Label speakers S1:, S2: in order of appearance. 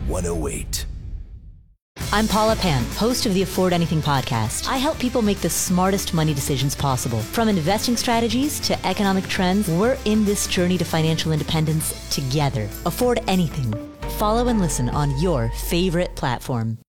S1: 108.
S2: I'm Paula Pant, host of the Afford Anything podcast. I help people make the smartest money decisions possible. From investing strategies to economic trends, we're in this journey to financial independence together. Afford Anything. Follow and listen on your favorite platform.